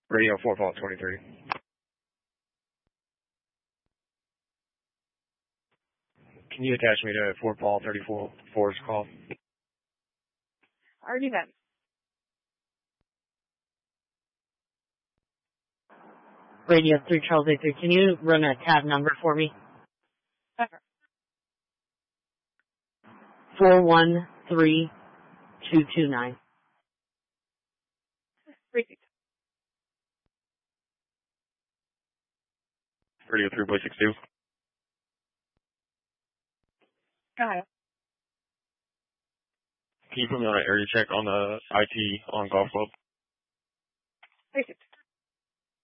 Radio 4 Vault 23. Can you attach me to Fort Paul 34's call? Already done. Radio 3 Charles 83, can you run a tab number for me? Sure. 413229. Repeat. Radio 3 Boy 62. Go ahead. Can you put me on an area check on the IT on Golf Club? Repeat.